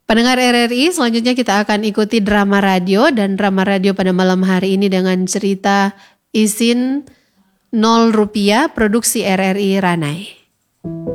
Pendengar RRI, selanjutnya kita akan ikuti drama radio, dan drama radio pada malam hari ini dengan cerita Izin 0 Rupiah produksi RRI Ranai.